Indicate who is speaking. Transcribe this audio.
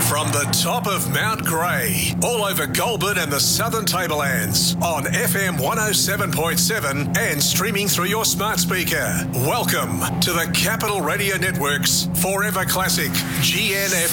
Speaker 1: From the top of Mount Grey, all over Goulburn and the Southern Tablelands, on FM 107.7 and streaming through your smart speaker. Welcome to the Capital Radio Network's Forever Classic GNF